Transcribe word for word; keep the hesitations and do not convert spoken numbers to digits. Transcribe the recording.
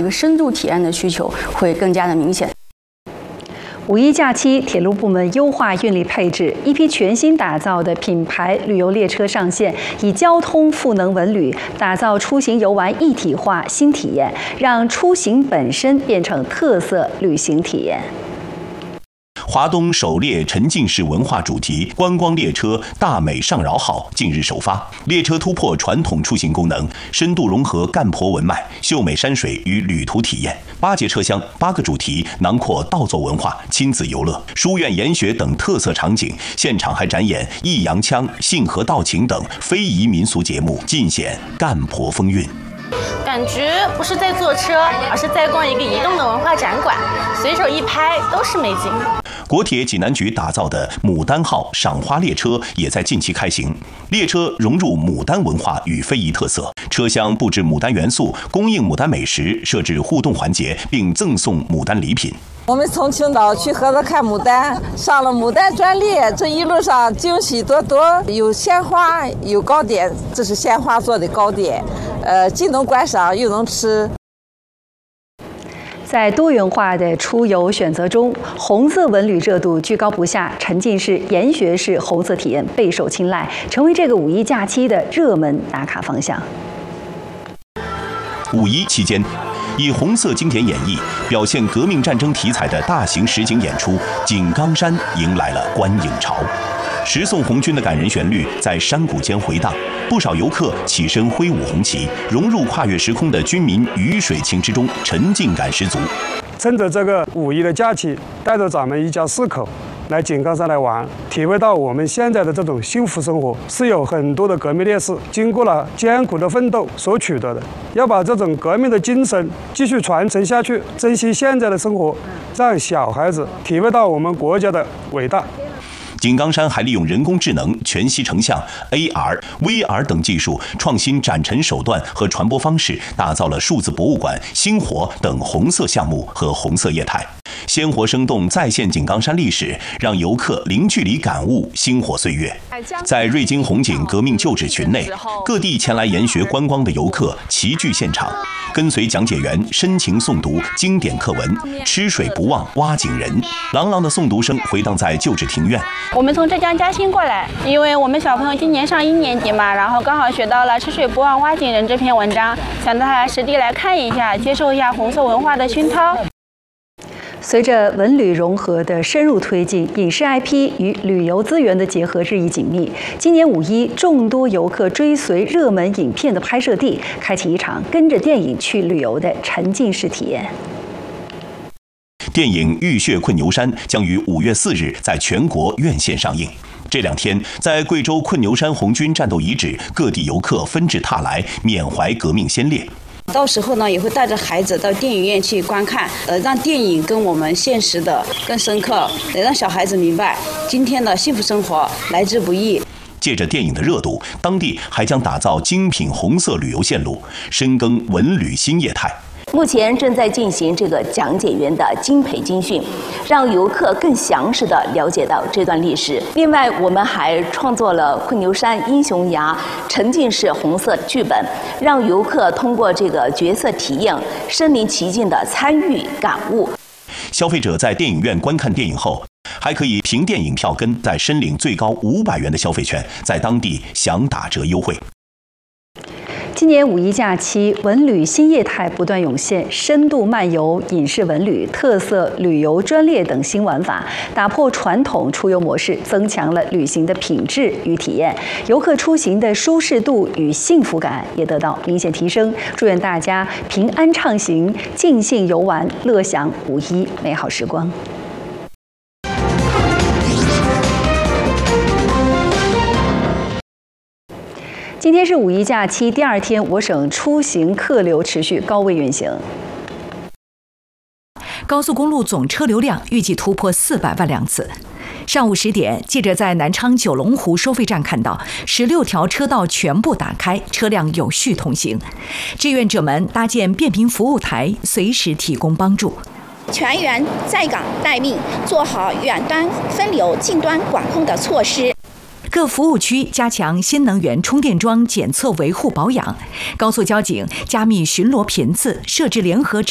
一个深度体验的需求会更加的明显。 五一假期，铁路部门优化运力配置，一批全新打造的品牌旅游列车上线，以交通赋能文旅，打造出行游玩一体化新体验，让出行本身变成特色旅行体验。 华东首列沉浸式文化主题观光列车“大美上饶号”近日首发。列车突破传统出行功能，深度融合赣婆文脉、秀美山水与旅途体验。八节车厢，八个主题，囊括稻作文化、亲子游乐、书院研学等特色场景。现场还展演弋阳腔、信河道情等非遗民俗节目，尽显赣婆风韵。 感觉不是在坐车，而是在逛一个移动的文化展馆，随手一拍都是美景。 国铁济南局打造的牡丹号赏花列车也在近期开行。列车融入牡丹文化与非遗特色，车厢布置牡丹元素，供应牡丹美食，设置互动环节，并赠送牡丹礼品。 我们从青岛去菏泽看牡丹，上了牡丹专列，这一路上惊喜多多，有鲜花，有糕点，这是鲜花做的糕点，呃，既能观赏又能吃。 在多元化的出游选择中，红色文旅热度居高不下，沉浸式、研学式红色体验备受青睐，成为这个五一假期的热门打卡方向。 五一期间，以红色经典演绎、表现革命战争题材的大型实景演出《井冈山》迎来了观影潮。十送红军的感人旋律在山谷间回荡，不少游客起身挥舞红旗，融入跨越时空的军民鱼水情之中，沉浸感十足。 趁着这个五一的假期，带着咱们一家四口来井冈山来玩，体会到我们现在的这种幸福生活是有很多的革命烈士经过了艰苦的奋斗所取得的。要把这种革命的精神继续传承下去，珍惜现在的生活，让小孩子体会到我们国家的伟大。 井冈山还利用人工智能、全息成像、A R、V R 等技术创新展陈手段和传播方式，打造了数字博物馆、星火等红色项目和红色业态，鲜活生动再现井冈山历史，让游客零距离感悟星火岁月。在瑞金红井革命旧址群内，各地前来研学观光的游客齐聚现场，跟随讲解员深情诵读经典课文，吃水不忘挖井人，朗朗的诵读声回荡在旧址庭院。 我们从浙江嘉兴过来，因为我们小朋友今年上一年级嘛，然后刚好学到了吃水不忘挖井人这篇文章，想到他实地来看一下，接受一下红色文化的熏陶。 随着文旅融合的深入推进，影视 I P 与旅游资源的结合日益紧密。今年五一，众多游客追随热门影片的拍摄地，开启一场跟着电影去旅游的沉浸式体验。 电影《浴血困牛山》将于五月四日在全国院线上映。这两天，在贵州困牛山红军战斗遗址，各地游客纷至沓来，缅怀革命先烈。 到时候呢，也会带着孩子到电影院去观看，呃，让电影跟我们现实的更深刻，也让小孩子明白今天的幸福生活来之不易。 借着电影的热度，当地还将打造精品红色旅游线路，深耕文旅新业态。 目前正在进行这个讲解员的精培精训，让游客更详实地了解到这段历史。另外，我们还创作了困牛山英雄崖沉浸式红色剧本，让游客通过这个角色体验，身临其境地参与感悟。 消费者在电影院观看电影后，还可以凭电影票根再申领最高五百元的消费券，在当地享打折优惠。 今年五一假期，文旅新业态不断涌现，深度漫游、影视文旅、特色旅游专列等新玩法，打破传统出游模式，增强了旅行的品质与体验，游客出行的舒适度与幸福感也得到明显提升。祝愿大家平安畅行，尽兴游玩，乐享五一美好时光。今天是五一假期第二天，我省出行客流持续高位运行。 高速公路总车流量预计突破四百万辆次。上午十点，记者在南昌九龙湖收费站看到，十六条车道全部打开，车辆有序通行。志愿者们搭建便民服务台，随时提供帮助。 全员在岗待命，做好远端分流、近端管控的措施。 各服务区加强新能源充电桩检测、维护、保养。高速交警加密巡逻频次，设置联合